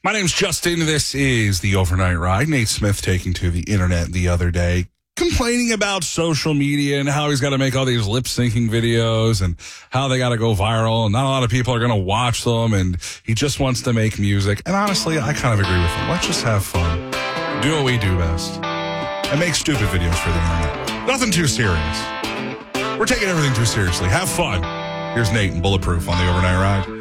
My name's Justin. This is the Overnight Ride. Nate Smith taking to the internet the other day, complaining about social media and how he's got to make all these lip-syncing videos and how they got to go viral and not a lot of people are going to watch them, and he just wants to make music. And honestly, I kind of agree with him. Let's just have fun. Do what we do best. And make stupid videos for the internet. Nothing too serious. We're taking everything too seriously. Have fun. Here's Nate and Bulletproof on the Overnight Ride.